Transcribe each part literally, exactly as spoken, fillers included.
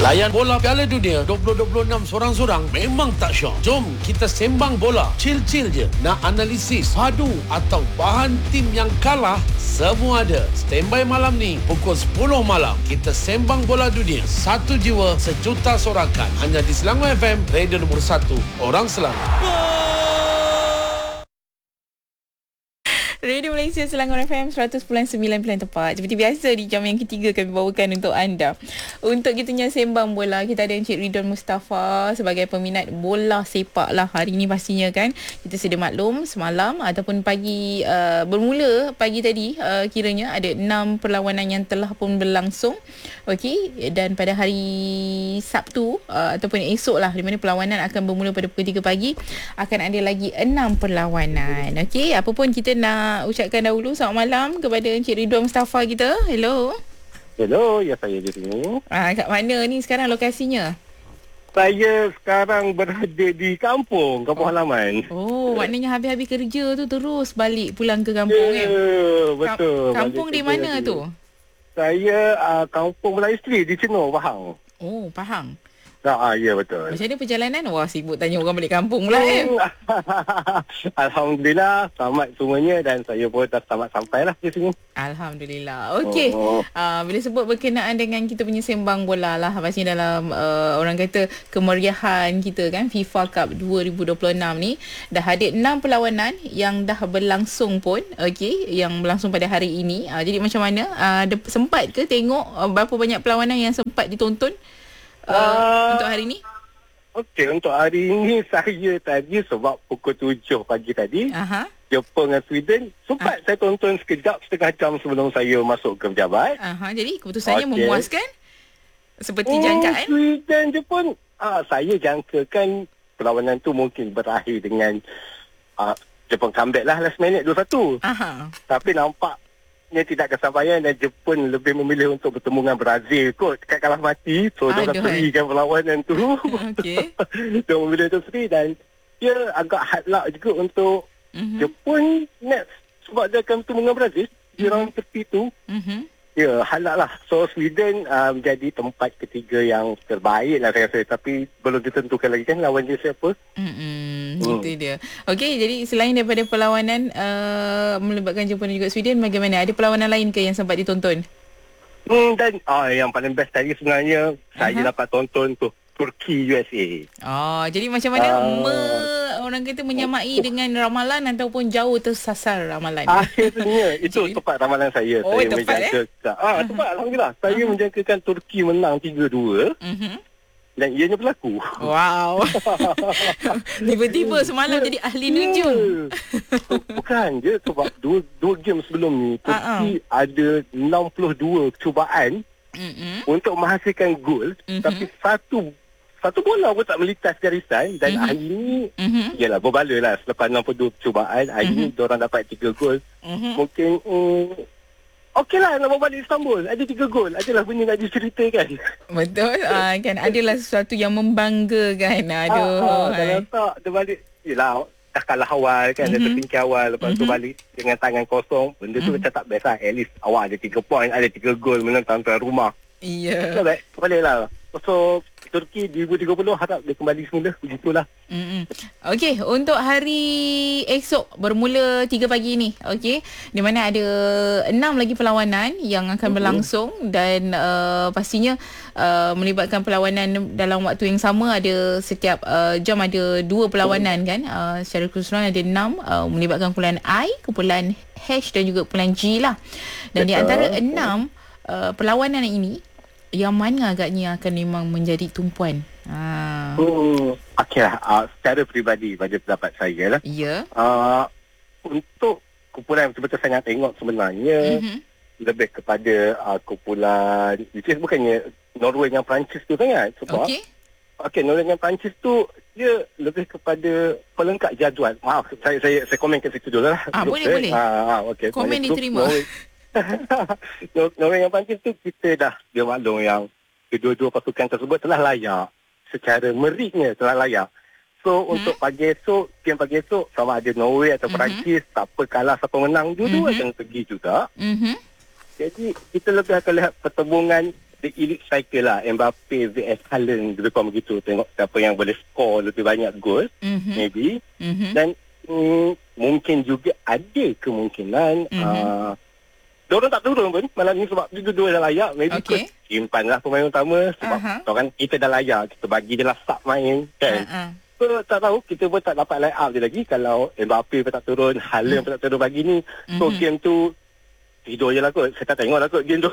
Layan bola Piala Dunia dua ribu dua puluh enam sorang-sorang memang tak syok. Jom kita sembang bola. Chill-chill je. Nak analisis, padu atau bahan tim yang kalah, semua ada. Standby malam ni pukul sepuluh malam. Kita sembang bola dunia. Satu jiwa, sejuta sorakan. Hanya di Selangor F M, radio nombor satu. Orang Selangor. Radio Malaysia Selangor F M seratus sembilan pilihan tepat. Seperti biasa di jam yang ketiga kami bawakan untuk anda. Untuk kita punya sembang bola, kita ada Encik Ridwan Mustafa sebagai peminat bola sepak lah hari ni pastinya kan. Kita sedia maklum semalam ataupun pagi uh, bermula pagi tadi uh, kiranya ada enam perlawanan yang telah pun berlangsung. Okey, dan pada hari Sabtu uh, ataupun esok lah di mana perlawanan akan bermula pada pukul tiga pagi akan ada lagi enam perlawanan. Okey, apa pun kita nak ucapkan dahulu selamat malam kepada Encik Ridwan Mustafa kita. Hello. Hello, ya saya di sini. Ah, kat mana ni sekarang lokasinya? Saya sekarang berada di kampung, kampung oh. halaman. Oh, maknanya habis-habis kerja tu terus balik pulang ke kampung ya, kan? betul. Kam- kampung di mana lagi. tu? Saya uh, kampung Melayu Isteri di Cenor, Pahang. Oh, Pahang. Ah, ya betul. Macam mana perjalanan? Wah, sibuk tanya orang balik kampung lah kan. Alhamdulillah, selamat semuanya dan saya pun dah selamat sampai lah di sini. Alhamdulillah. Okey. Oh. Uh, bila sebut berkenaan dengan kita punya sembang bola lah, pastinya dalam uh, orang kata kemeriahan kita kan, FIFA Cup dua ribu dua puluh enam ni dah ada enam perlawanan yang dah berlangsung pun. Okey, yang berlangsung pada hari ini. Uh, jadi macam mana? Uh, ada sempat ke tengok uh, berapa banyak perlawanan yang sempat ditonton? Uh, uh, untuk hari ni? Okey, untuk hari ini saya tadi sebab pukul tujuh pagi tadi, uh-huh. Jepun dan Sweden, sempat uh. saya tonton sekejap, setengah jam sebelum saya masuk ke pejabat. Uh-huh. Jadi keputusannya okay. memuaskan? Seperti hmm, jangkaan? Sweden, Jepun, uh, saya jangkakan perlawanan tu mungkin berakhir dengan uh, Jepun comeback lah last minute dua satu. Uh-huh. Tapi nampak dia tidak kesampaian dan Jepun lebih memilih untuk bertemu dengan Brazil kot dekat kalah mati. So dia orang terikan perlawanan tu. Okey. Dia memilih itu sendiri dan dia agak hard luck juga untuk mm-hmm. Jepun next sebab dia akan bertemu dengan Brazil di mm-hmm. round tepi tu. Mm-hmm. Ya, hard luck lah. So Sweden uh, menjadi tempat ketiga yang terbaik lah saya rasa. Tapi belum ditentukan lagi kan lawan dia siapa. Mm-hmm. Hmm. Itu dia. Okey, jadi selain daripada perlawanan uh, melibatkan Jepun dan juga Sweden, bagaimana? Ada perlawanan lain ke yang sempat ditonton? Hmm, dan oh, yang paling best tadi sebenarnya uh-huh. saya dapat tonton tu Turki U S A. Oh, jadi macam mana uh, me, orang kata menyamai uh, dengan ramalan ataupun jauh tersasar ramalan? Akhirnya itu tepat ramalan saya. Oh, saya tepat eh? Ah, uh-huh. tepat alhamdulillah. Saya uh-huh. menjangkakan Turki menang tiga dua. Mhm. Dan ianya berlaku. Wow. Tiba-tiba semalam jadi ahli nujum. Bukan je sebab dua, dua game sebelum ni Turki uh-uh. ada enam puluh dua cubaan uh-uh. untuk menghasilkan gol. Uh-huh. Tapi satu satu bola pun tak melitas garisan. Dan uh-huh. hari ni uh-huh. yalah berbala lah. Selepas enam puluh dua cubaan, hari uh-huh. ni diorang dapat tiga gol. Uh-huh. Mungkin um, okeylah nak bawa balik Istanbul. Ada tiga gol. Adalah benda nak diceritakan. Betul. uh, kan adalah sesuatu yang membanggakan. Aduh. Ah, ah, kalau tak, dia balik. Yelah, dah kalah awal kan. Mm-hmm. Dia tertingkir awal. Lepas mm-hmm. tu balik dengan tangan kosong. Benda tu mm-hmm. macam tak best lah. At least awak ada tiga poin. Ada tiga gol menentang tuan rumah. Iya. Yeah. Baik, balik lah. So, Turki dua ribu tiga puluh harap dia kembali semula. Begitulah. Mm-hmm. Okey, untuk hari esok bermula tiga pagi ni. Okey, di mana ada enam lagi perlawanan yang akan mm-hmm. berlangsung dan uh, pastinya uh, melibatkan perlawanan dalam waktu yang sama. Ada setiap uh, jam ada dua perlawanan mm-hmm. kan. Uh, secara keseluruhan ada enam uh, melibatkan kumpulan I, kumpulan H dan juga kumpulan G lah. Dan betul. Di antara enam uh, perlawanan ini, yang mana agaknya akan memang menjadi tumpuan? Ha. Hmm, okeylah. Uh, secara peribadi pada pendapat saya lah. Ya. Uh, untuk kumpulan betul-betul saya nak tengok sebenarnya mm-hmm. lebih kepada uh, kumpulan, which is bukannya Norway dengan Perancis tu sangat. Sebab okey. Okey, Norway dengan Perancis tu dia lebih kepada pelengkap jadual. Maaf, saya saya saya komen kat situ dulu lah. Ah, boleh boleh. Ah, okey. Komen diterima. Norway yang Perancis tu kita dah dia maklum yang kedua-dua pasukan tersebut telah layak secara meritnya telah layak. So hmm. untuk pagi esok, game pagi esok sama ada Norway atau Perancis, hmm. siapa kalah siapa menang dua-dua hmm. akan pergi juga. Hmm. Jadi kita lebih akan lihat pertembungan the elite striker lah, Mbappe vs Haaland, lebih kurang begitu. Tengok siapa yang boleh score lebih banyak gol, mm-hmm. maybe. Mm-hmm. Dan mm, mungkin juga ada kemungkinan mm-hmm. uh, diorang tak turun pun malam ni sebab dia dua dah layak. Maybe okay. kot simpanlah pemain utama sebab uh-huh. orang kita dah layak, kita bagi dia lah start main kan. Uh-huh. So, tak tahu, kita pun tak dapat line up dia lagi. Kalau Mbappe pun tak turun, Haaland pun tak turun pagi ni. So, mm-hmm. game tu tidur je lah kot. Saya tak tengok lah kot game tu.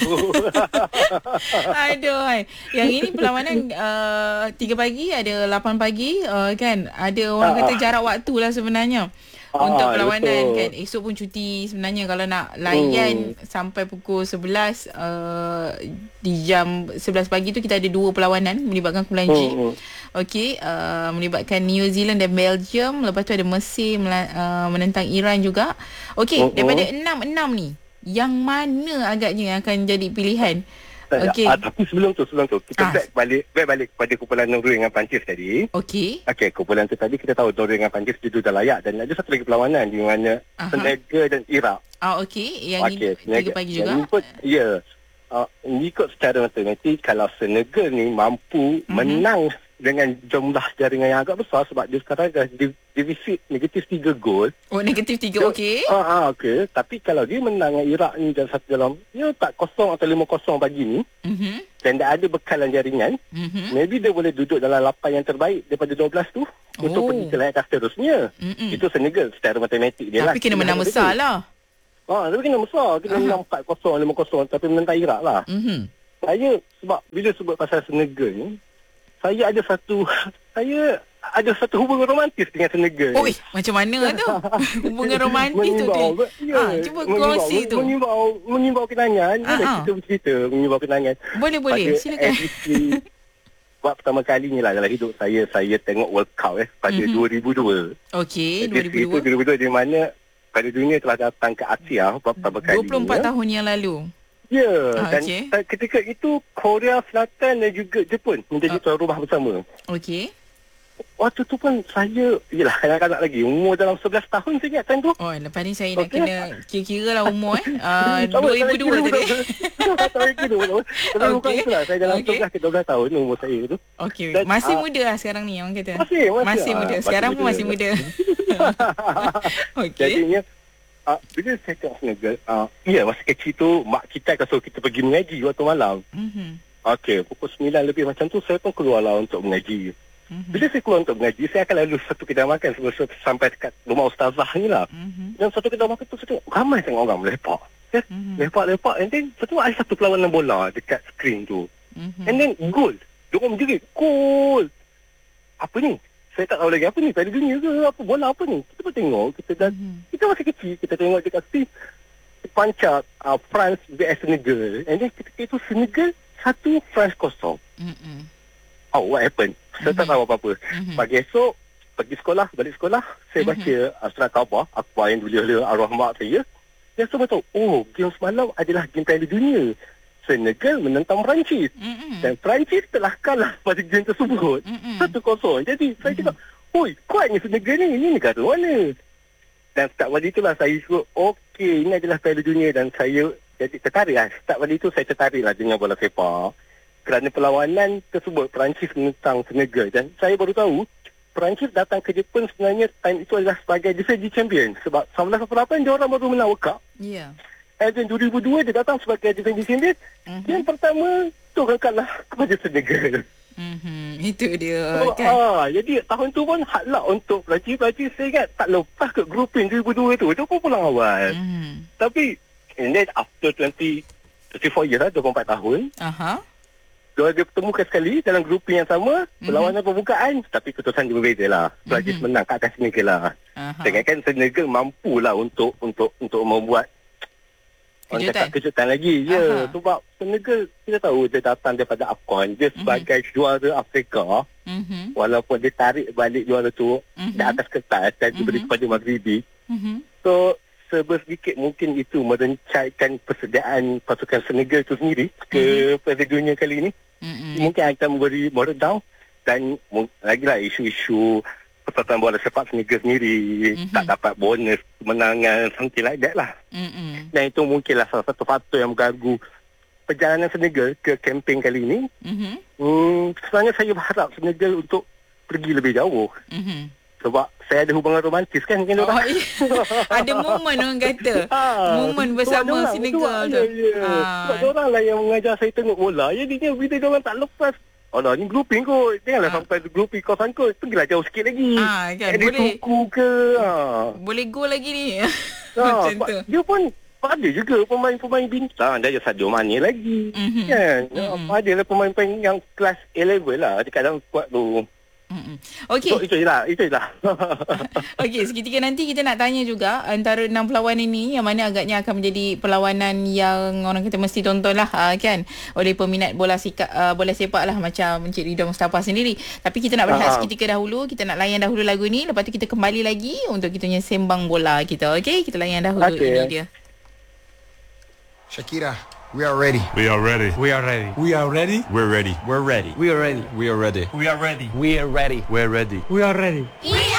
Aduh, hai. Yang ini perlawanan uh, tiga pagi, ada lapan pagi uh, kan. Ada orang ah, kata jarak waktu lah sebenarnya. Ah, untuk perlawanan betul. Kan. Esok pun cuti sebenarnya kalau nak layan hmm. sampai pukul sebelas uh, di jam sebelas pagi tu kita ada dua perlawanan melibatkan Kumpulan G. Hmm. Okey, uh, melibatkan New Zealand dan Belgium. Lepas tu ada Mesir uh, menentang Iran juga. Okey, uh-huh. daripada enam enam ni, yang mana agaknya yang akan jadi pilihan? Okey. Ah, tapi sebelum tu, sebelum tu kita ah. back balik back balik kepada kumpulan Norway dengan Perancis tadi. Okey. Okey, kumpulan tu tadi kita tahu Norway dengan Perancis dia dah layak, dan ada satu lagi perlawanan di mana uh-huh. Senegal dan Iraq. Ah, okey. Yang okay, ini tiga pagi juga. Ikut, ya. Uh, ikut secara matematik, kalau Senegal ni mampu uh-huh. menang dengan jumlah jaringan yang agak besar sebab dia sekarang dah defisit negatif tiga gol. Oh, negatif tiga, okey. Ah, ah, okey. Tapi kalau dia menang dengan Iraq ni dalam satu dalam, ya tak kosong atau lima kosong pagi ni, uh-huh. dan dah ada bekalan jaringan, uh-huh. maybe dia boleh duduk dalam lapan yang terbaik daripada dua belas tu oh. untuk pergi ke layak seterusnya. Uh-huh. Itu Senegal secara matematik dia. Tapi lah. kena menang besar tu. lah. Ah, tapi kena besar. Kena uh-huh. menang empat kosong, lima kosong, tapi menentang Iraq lah. Uh-huh. Saya, sebab bila sebut pasal Senegal ni, saya ada satu saya ada satu hubungan romantis dengan Senegal. Oi, macam mana tu? Hubungan romantis tu dia. Ya, ha, cuba kongsi tu. Mengimbau, mengimbau kenangan. Boleh kita bercerita mengimbau kenangan. Boleh, boleh. Silakan. Buat pertama kali ni lah dalam hidup saya, saya tengok World Cup eh, pada mm-hmm. dua ribu dua. Okey, dua ribu dua. Itu dua ribu dua di mana pada dunia telah datang ke Asia buat pertama kali. dua puluh empat tahun yang lalu. Ya, ah, dan okay. ketika itu Korea Selatan dan juga Jepun menjadi tuan rumah bersama. Okey. Waktu tu pun saya, yelah kanak-kanak lagi, umur dalam sebelas tahun saya ingat time tu. Oh, lepas ni saya okay. nak kena kira-kira lah umur eh. Uh, dua ribu dua tadi. Tak kira dulu. Bukan itulah, saya dalam okay. sebelas ke dua belas tahun umur saya tu. Okey, masih uh, muda lah sekarang ni orang kata. Masih, masih. Masih uh, muda, sekarang masih pun masih muda. Okey. Jadinya, Uh, bila saya tengok Senegal, uh, ya masa kecil tu mak kita akan suruh kita pergi mengaji waktu malam. Mm-hmm. Okey, pukul sembilan lebih macam tu saya pun keluarlah untuk mengaji. Mm-hmm. Bila saya keluar untuk mengaji, saya akan lalu satu kedai makan sebelum sampai dekat rumah ustazah ni lah. Mm-hmm. Dan satu kedai makan tu saya tengok ramai tengok orang melepak. Ya? Mm-hmm. Lepak-lepak, and then satu ada satu perlawanan bola dekat skrin tu. Mm-hmm. And then gol. Diorang menjerit, gol. Apa ni? Saya tak tahu lagi apa ni, Piala Dunia ke apa, bola apa ni. Kita pun tengok, kita dah, mm-hmm. kita masih kecil, kita tengok dekat sini pancat uh, France vs Senegal. And then ketika itu Senegal satu, France kosong. Mm-hmm. Oh, what happened? Saya mm-hmm. tak tahu apa-apa. Mm-hmm. Pagi esok, pergi sekolah, balik sekolah, saya mm-hmm. baca uh, surat khabar, akhbar yang ditulis oleh arwah mak saya. Dan saya tahu, oh, game semalam adalah game Piala Dunia. Senegal menentang Perancis. Mm-mm. Dan Perancis telah kalah pada game tersebut. Satu kosong. Jadi Mm-mm. saya cakap, oi, kuatnya Senegal ni. Ini negara mana? Dan setiap kali itulah saya sebut, okey, ini adalah Piala Dunia. Dan saya jadi tertarik lah. Setiap kali itu saya tertarik lah dengan bola sepak. Kerana perlawanan tersebut, Perancis menentang Senegal. Dan saya baru tahu, Perancis datang ke Jepun sebenarnya time itu adalah sebagai defending champion. Sebab sembilan belas lapan dia orang baru menang World Cup. Ya. Yeah. And then dua ribu dua dia datang sebagai defending champion. Mm-hmm. Yang pertama tu orang kalah kepada Senegal. Mm-hmm. Itu dia so, kan. Ah, jadi tahun tu pun hard luck untuk Perancis. Perancis saya ingat tak lepas ke grouping dua ribu dua tu. Dia pun pulang awal. Mm-hmm. Tapi and then after twenty, twenty-four years lah, dua puluh empat tahun. Aha. Uh-huh. Dia pertemukan sekali dalam grouping yang sama. Mm-hmm. Perlawanan pembukaan. Tapi keputusan dia berbeza lah. Perancis mm-hmm. menang kat atas Senegal lah. Uh-huh. Saya ingatkan Senegal mampu lah untuk untuk untuk membuat orang cakap kejutan lagi. Ya, sebab Senegal kita tahu dia datang daripada AFCON. Dia sebagai mm-hmm. juara Afrika. Mm-hmm. Walaupun dia tarik balik juara tu mm-hmm. di atas kertas dan mm-hmm. diberi kepada Maghribi. Mm-hmm. So, sebersedikit mungkin itu merencaikan persediaan pasukan Senegal itu sendiri ke mm-hmm. Piala Dunia kali ini. Mm-hmm. Mungkin akan memberi moral down. Dan lagilah isu-isu persatuan bola sepak Senegal sendiri mm-hmm. tak dapat bonus kemenangan, something like that lah. Mm-hmm. Dan itu mungkinlah salah satu faktor yang mengganggu perjalanan Senegal ke kempen kali ini, Mm-hmm. hmm, sebenarnya saya berharap Senegal untuk pergi lebih jauh. Mm-hmm. Sebab saya ada hubungan romantis kan dengan Oh, orang. iya. Ada momen orang kata. Ah, Momen sebab bersama diorang- Senegal sebab- tu. Ya, ya. Ah. Sebab diorang lah yang mengajar saya tengok bola. Jadinya bila diorang tak lepas, alah ni grouping kot. Janganlah Ah. sampai grouping kau sangkut. Pergilah jauh sikit lagi. Ah, kan, Ada boleh. tuku ke. Ah. Boleh go lagi ni. Ah, Macam sebab tu. dia pun ada juga pemain-pemain bintang. Dia ada Sadio Mane lagi. Mhm. Kan? Mhm. Ada lah pemain-pemain yang kelas A level lah dekat dalam squad tu. Mm-mm. Okey. So, itu je lah. Itu je lah. Okey, seketika nanti kita nak tanya juga antara enam perlawanan ini yang mana agaknya akan menjadi perlawanan yang orang kata mesti tonton lah uh, kan oleh peminat bola sika, uh, bola sepak lah macam Encik Ridwan Mustafa sendiri. Tapi kita nak berehat Ah. seketika dahulu, kita nak layan dahulu lagu ni, lepas tu kita kembali lagi untuk kita punya sembang bola kita. Okey, kita layan dahulu Okey. ini dia. Shakira, we are ready. We are ready. We are ready. We are ready. We're ready. We're ready. We are ready. We are ready. We are ready. We are ready. We're ready. We are ready. We